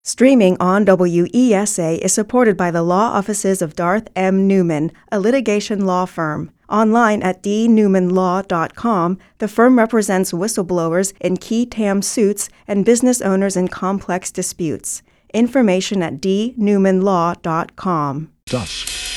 Streaming on WESA is supported by the law offices of Darth M. Newman, a litigation law firm. Online at dnewmanlaw.com, the firm represents whistleblowers in qui tam suits and business owners in complex disputes. Information at dnewmanlaw.com. Dusk.